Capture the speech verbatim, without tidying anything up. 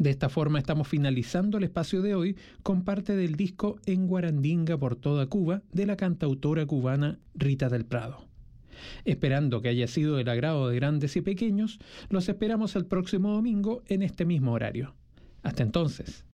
De esta forma estamos finalizando el espacio de hoy con parte del disco En Guarandinga por toda Cuba de la cantautora cubana Rita del Prado. Esperando que haya sido del agrado de grandes y pequeños, los esperamos el próximo domingo en este mismo horario. Hasta entonces.